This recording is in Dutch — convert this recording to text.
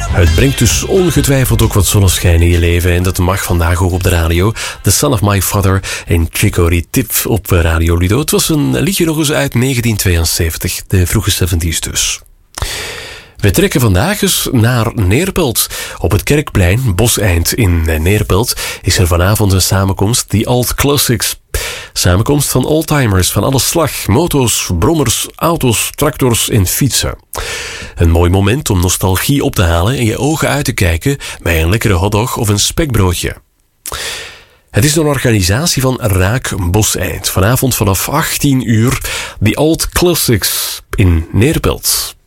Het brengt dus ongetwijfeld ook wat zonneschijn in je leven en dat mag vandaag ook op de radio. The Son of My Father en Chicory Tip op Radio Ludo. Het was een liedje nog eens uit 1972, de vroege 70s dus. We trekken vandaag eens naar Neerpelt. Op het Kerkplein, Boseind in Neerpelt, is er vanavond een samenkomst, The Alt Classics. Samenkomst van oldtimers van alle slag, moto's, brommers, auto's, tractors en fietsen. Een mooi moment om nostalgie op te halen en je ogen uit te kijken bij een lekkere hotdog of een spekbroodje. Het is een organisatie van Raak Boseind. Vanavond vanaf 18 uur, The Alt Classics in Neerpelt.